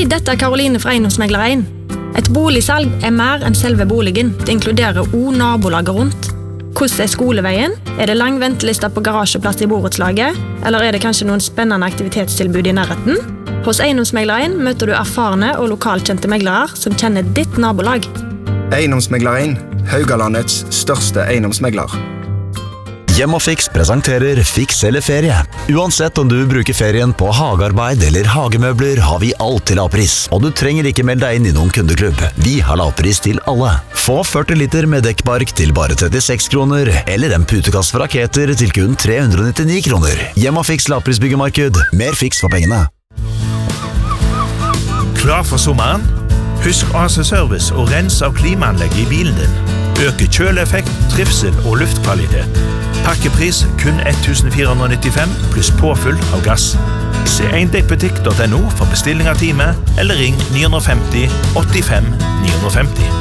Hei, dette Karoline fra Eiendomsmegler 1. Et boligsalg mer enn selve boligen. Det inkluderer også nabolaget rundt. Hvordan skoleveien? Det lang venteliste på garasjeplass i borettslaget? Eller det kanskje noen spennende aktivitetstilbud i nærheten? Hos Eiendomsmegler 1 møter du erfarne og lokalkjente meglere som kjenner ditt nabolag. Eiendomsmegler 1, Haugalandets største eiendomsmegler. Hjem og Fiks presenterer Fiks eller ferie. Uansett om du bruker ferien på hagearbeid eller hagemøbler, har vi alt til lavpris. Og du trenger ikke melde deg inn i noen kundeklubb. Vi har lavpris til alle. Få 40 liter med dekkbark til bare 36 kroner, eller en putekasse for raketer til kun 399 kroner. Hjem og Fiks lavprisbyggemarked. Mer Fiks for pengene. Klar for sommeren? Husk AC Service og rens av klimaanlegg i bilen din. Øke kjøleeffekt, trivsel og luftkvalitet. Pakkepris kun 1495 pluss påfyll av gass. Se eindekkbutikk.no for bestilling av time, eller ring 950 85 950.